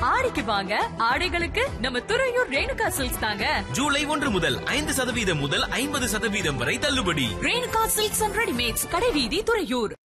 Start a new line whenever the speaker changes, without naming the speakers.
ஆடிக்கு வாங்க, ஆடைகளுக்கு நம்ம துறையூர் ரேணுகா சில்க்ஸ் தாங்க.
ஜூலை 1 முதல் 5% முதல் 50% வரை தள்ளுபடி.
ரேணுகா சில்க்ஸ் அண்ட் ரெடிமேட்ஸ், கடைவீதி, துறையூர்.